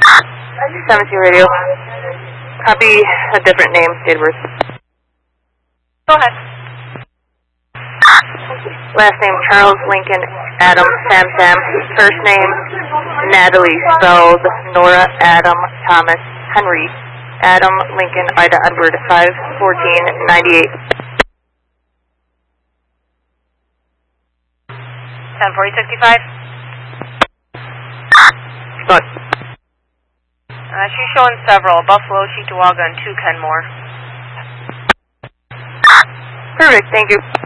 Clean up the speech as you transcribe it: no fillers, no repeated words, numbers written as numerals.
7-2 radio. Copy a different name, date of birth. Go ahead. Last name Charles Lincoln Adam Sam Sam. First name Natalie, spelled Nora Adam Thomas Henry Adam Lincoln Ida Edward 51498. 10-4065. Good. She's showing several. Buffalo, Cheektowaga, and 2 Kenmore. Perfect, thank you.